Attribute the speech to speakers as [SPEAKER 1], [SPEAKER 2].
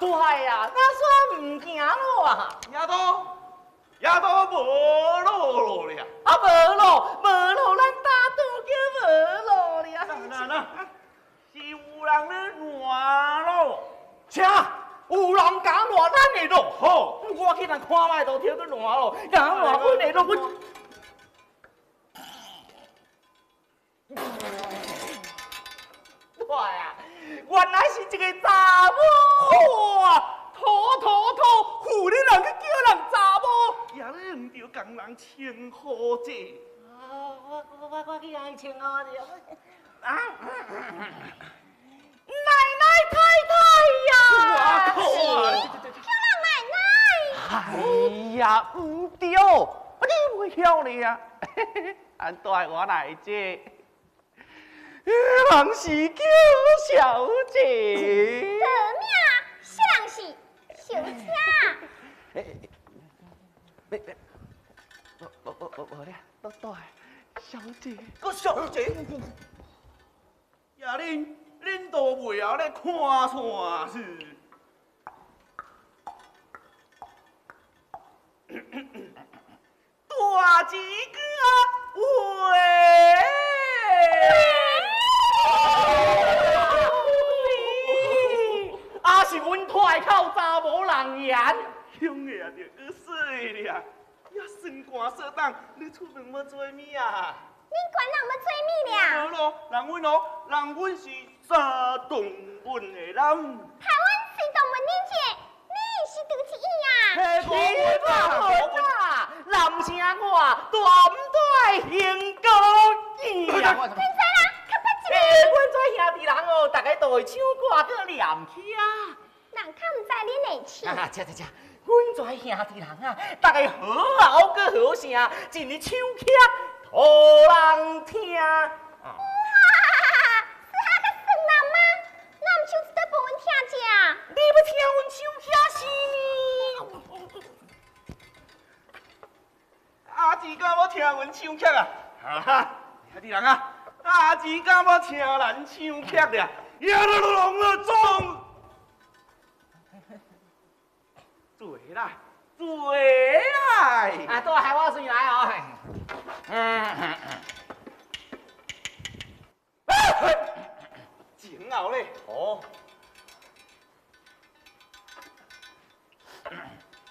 [SPEAKER 1] 大呀，那算唔惊咯啊？
[SPEAKER 2] 也都无路了。
[SPEAKER 1] 啊，无路，咱打赌叫无路了。
[SPEAKER 2] 那，是有人咧换咯。
[SPEAKER 1] 请，有人敢换咱的路？好，我去人看卖都跳去换咯，敢换阮的路，阮。大呀，原来是一个查某啊！土，妇女人去叫人查某，
[SPEAKER 2] 也咧唔着共人称呼者。
[SPEAKER 1] 我去人称呼你。奶太太呀！
[SPEAKER 3] 叫奶奶。
[SPEAKER 2] 哎呀，唔对，你会晓你啊？俺带我来这，人是叫小姐。
[SPEAKER 3] 得命，小人是小姐。
[SPEAKER 2] 我咧，都带小姐。
[SPEAKER 1] 个小姐，
[SPEAKER 2] 呀，恁都袂晓咧看算是？大一个喂！
[SPEAKER 1] 啊是阮太口查某人言，
[SPEAKER 2] 兄弟啊，着去说了，也算寒说当，你出门要做咩啊？
[SPEAKER 3] 恁管人要做咩了？
[SPEAKER 2] 无咯，人阮是山东阮的人。
[SPEAKER 3] 台湾是动物恁姐，你是拄一意啊？
[SPEAKER 1] 我啦，男声我大唔大兴高兴啊！
[SPEAKER 3] 现在啦，较捌一
[SPEAKER 1] 阮做兄弟人哦，大家都会唱歌搁念起啊。
[SPEAKER 3] 人较唔知恁会唱。
[SPEAKER 1] 这，阮做兄弟人啊，大家好好搁好声，一日唱曲，互人听。
[SPEAKER 3] 哇，是哈个算人吗？那唔唱一段给阮听者？
[SPEAKER 1] 你要听阮唱曲是？
[SPEAKER 2] 阿姊敢要听阮唱曲啊？兄弟人啊，阿姊敢要听咱唱曲了？呀，总。做来，
[SPEAKER 1] 啊，都害我先来哦。